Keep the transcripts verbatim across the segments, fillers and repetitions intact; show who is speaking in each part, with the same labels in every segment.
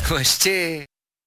Speaker 1: وشتي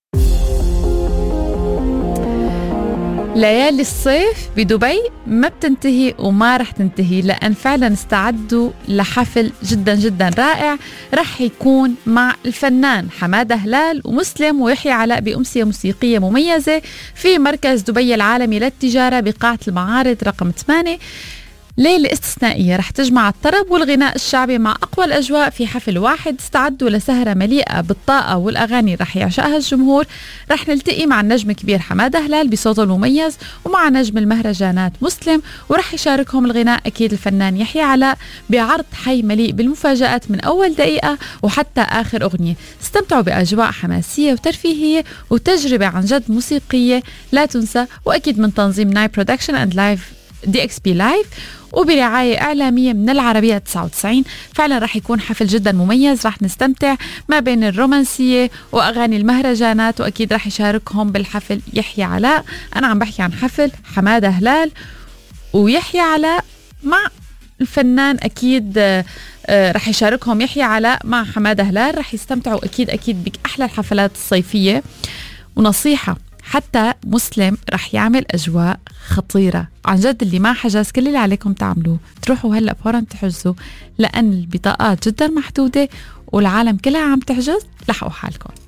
Speaker 2: ليالي الصيف بدبي ما بتنتهي وما رح تنتهي، لأن فعلا استعدوا لحفل جدا جدا رائع رح يكون مع الفنان حمادة هلال ومسلم ويحيى علاء بأمسية موسيقية مميزة في مركز دبي العالمي للتجارة بقاعة المعارض رقم ثمانية. ليلة استثنائية رح تجمع الطرب والغناء الشعبي مع أقوى الأجواء في حفل واحد. استعدوا لسهرة مليئة بالطاقة والأغاني رح يعشقها الجمهور. رح نلتقي مع النجم الكبير حمادة هلال بصوته المميز ومع نجم المهرجانات مسلم، ورح يشاركهم الغناء أكيد الفنان يحيى علاء بعرض حي مليء بالمفاجآت من أول دقيقة وحتى آخر أغنية. استمتعوا بأجواء حماسية وترفيهية وتجربة عن جد موسيقية لا تنسى، وأكيد من تنظيم ناي برودكشن أند لايف دي اكس بي لايف وبرعاية إعلامية من العربية تسعة وتسعين. فعلا رح يكون حفل جدا مميز، رح نستمتع ما بين الرومانسية وأغاني المهرجانات، وأكيد رح يشاركهم بالحفل يحيى علاء. أنا عم بحكي عن حفل حمادة هلال ويحيى علاء مع الفنان أكيد رح يشاركهم يحيى علاء مع حمادة هلال. رح يستمتعوا أكيد أكيد بأحلى الحفلات الصيفية. ونصيحة، حتى مسلم رح يعمل أجواء خطيرة عن جد. اللي ما حجز كل اللي عليكم تعملوه تروحوا هلأ فورا تحجزوا، لأن البطاقات جدا محدودة والعالم كلها عم تحجز. لحقوا حالكم.